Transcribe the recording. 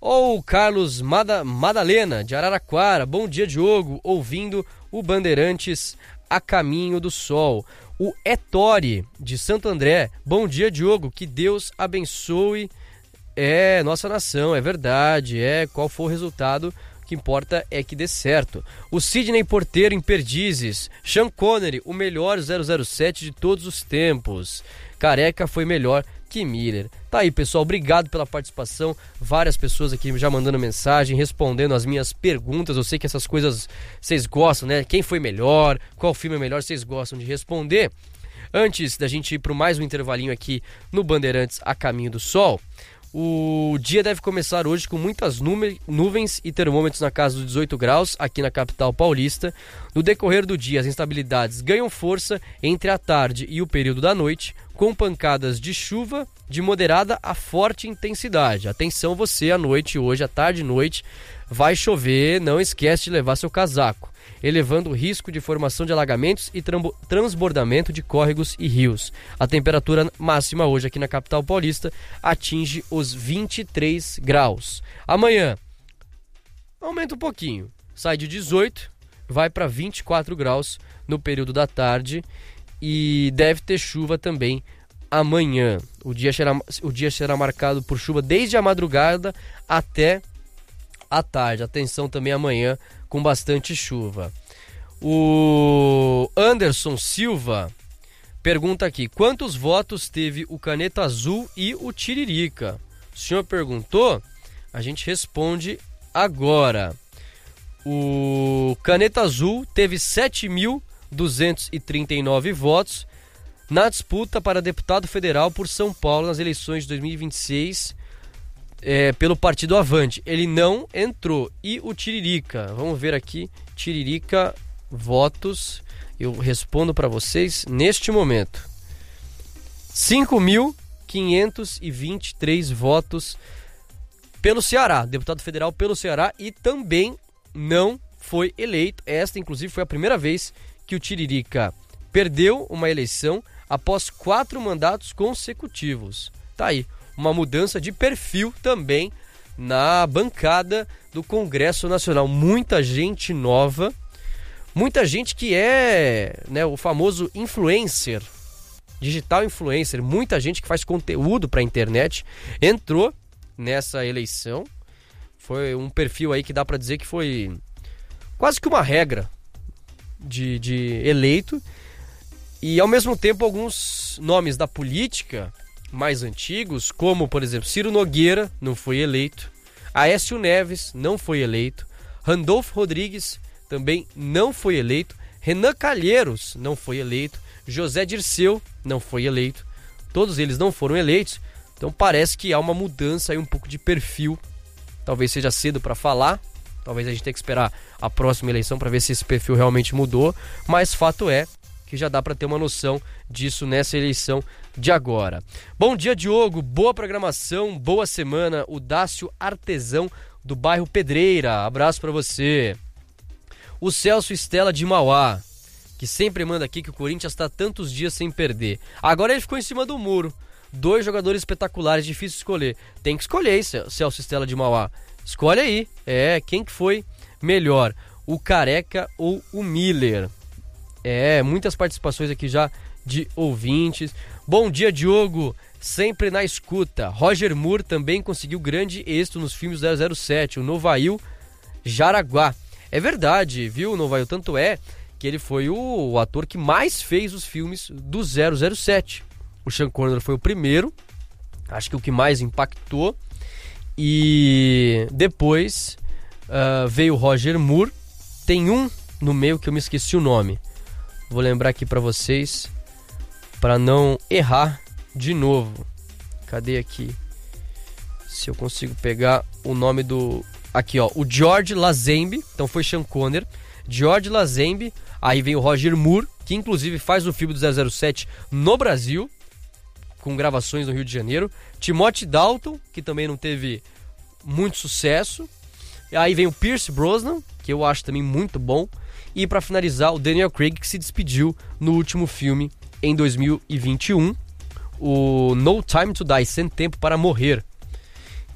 Ou o Carlos Madalena, de Araraquara. Bom dia, Diogo. Ouvindo o Bandeirantes a caminho do sol. O Ettore, de Santo André. Bom dia, Diogo. Que Deus abençoe nossa nação. É verdade. Qual for o resultado, o que importa é que dê certo. O Sidney Porteiro, em Perdizes. Sean Connery, o melhor 007 de todos os tempos. Careca foi melhor que Miller. Tá aí, pessoal, obrigado pela participação. Várias pessoas aqui já mandando mensagem, respondendo as minhas perguntas. Eu sei que essas coisas vocês gostam, né? Quem foi melhor, qual filme é melhor, vocês gostam de responder. Antes da gente ir para mais um intervalinho aqui no Bandeirantes a caminho do sol, o dia deve começar hoje com muitas nuvens e termômetros na casa dos 18 graus aqui na capital paulista. No decorrer do dia, as instabilidades ganham força entre a tarde e o período da noite, com pancadas de chuva de moderada a forte intensidade. Atenção você, à noite hoje, à tarde e noite, vai chover, não esquece de levar seu casaco, elevando o risco de formação de alagamentos e transbordamento de córregos e rios. A temperatura máxima hoje aqui na capital paulista atinge os 23 graus. Amanhã aumenta um pouquinho, sai de 18, vai para 24 graus no período da tarde e deve ter chuva também amanhã. O dia será marcado por chuva desde a madrugada até a tarde. Atenção também amanhã com bastante chuva. O Anderson Silva pergunta aqui: quantos votos teve o Caneta Azul e o Tiririca? O senhor perguntou? A gente responde agora. O Caneta Azul teve 7.239 votos na disputa para deputado federal por São Paulo nas eleições de 2026 pelo partido Avante. Ele não entrou. E o Tiririca? Vamos ver aqui. Tiririca, votos. Eu respondo para vocês neste momento. 5.523 votos pelo Ceará. Deputado federal pelo Ceará e também não foi eleito. Esta, inclusive, foi a primeira vez que o Tiririca perdeu uma eleição após 4 mandatos consecutivos. Tá aí, uma mudança de perfil também na bancada do Congresso Nacional. Muita gente nova, muita gente que é, né, o famoso influencer, digital influencer, muita gente que faz conteúdo para a internet entrou nessa eleição. Foi um perfil aí que dá para dizer que foi quase que uma regra de eleito. E ao mesmo tempo alguns nomes da política mais antigos, como por exemplo Ciro Nogueira, não foi eleito. Aécio Neves não foi eleito. Randolfo Rodrigues também não foi eleito. Renan Calheiros não foi eleito. José Dirceu não foi eleito. Todos eles não foram eleitos. Então parece que há uma mudança aí, um pouco de perfil. Talvez seja cedo para falar. Talvez a gente tenha que esperar a próxima eleição para ver se esse perfil realmente mudou. Mas fato é que já dá para ter uma noção disso nessa eleição de agora. Bom dia, Diogo. Boa programação, boa semana. O Dácio Artesão do bairro Pedreira. Abraço para você. O Celso Estela de Mauá, que sempre manda aqui que o Corinthians está tantos dias sem perder. Agora ele ficou em cima do muro. 2 jogadores espetaculares, difícil escolher. Tem que escolher aí, Celso Estela de Mauá. Escolhe aí. Quem que foi melhor? O Careca ou o Miller? Muitas participações aqui já de ouvintes. Bom dia, Diogo. Sempre na escuta. Roger Moore também conseguiu grande êxito nos filmes 007. O Novail Jaraguá. É verdade, viu, Novail? Tanto é que ele foi o ator que mais fez os filmes do 007. O Sean Connery foi o primeiro, acho que o que mais impactou. E depois veio o Roger Moore. Tem um no meio que eu me esqueci o nome. Vou lembrar aqui pra vocês, pra não errar de novo. Cadê aqui? Se eu consigo pegar o nome do... Aqui, ó, o George Lazenby. Então foi Sean Connery, George Lazenby. Aí vem o Roger Moore, que inclusive faz o filme do 007 no Brasil, com gravações no Rio de Janeiro. Timothy Dalton, que também não teve muito sucesso. E aí vem o Pierce Brosnan, que eu acho também muito bom. E para finalizar, o Daniel Craig, que se despediu no último filme em 2021, o No Time to Die, Sem Tempo para Morrer.